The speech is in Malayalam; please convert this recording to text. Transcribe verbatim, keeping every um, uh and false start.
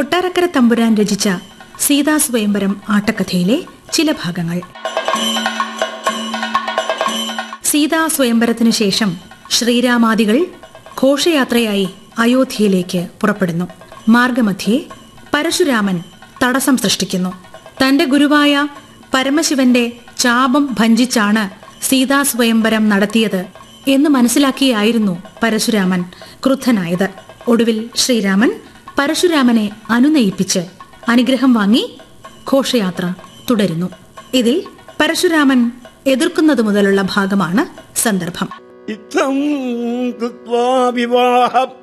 കൊട്ടാരക്കര തമ്പുരാൻ രചിച്ച സീതാ സ്വയംവരം ആട്ടക്കഥയിലെ ചില ഭാഗങ്ങൾ. സീതാ സ്വയംവരത്തിനു ശേഷം ശ്രീരാമാദികൾ ഘോഷയാത്രയായി അയോധ്യയിലേക്ക് പുറപ്പെടുന്നു. മാർഗമധ്യേ പരശുരാമൻ തടസ്സം സൃഷ്ടിക്കുന്നു. തന്റെ ഗുരുവായ പരമശിവന്റെ ചാപം ഭഞ്ജിച്ചാണ് സീതാ സ്വയംവരം നടത്തിയത് എന്ന് മനസ്സിലാക്കിയായിരുന്നു പരശുരാമൻ ക്രുദ്ധനായത്. ഒടുവിൽ ശ്രീരാമൻ പരശുരാമനെ അനുനയിപ്പിച്ച് അനുഗ്രഹം വാങ്ങി ഘോഷയാത്ര തുടരുന്നു. ഇതിൽ പരശുരാമൻ എതിർക്കുന്നത് മുതലുള്ള ഭാഗമാണ് സന്ദർഭം. ഇത്തം കൃത്വാ വിവാഹം